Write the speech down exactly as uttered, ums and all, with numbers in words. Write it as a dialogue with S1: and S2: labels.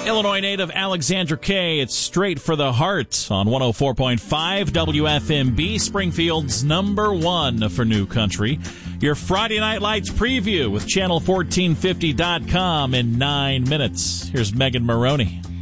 S1: Illinois native Alexandra Kay, it's Straight for the Heart on one oh four point five W F M B, Springfield's number one for new country. Your Friday Night Lights preview with channel fourteen fifty dot com in nine minutes. Here's Megan Maroney.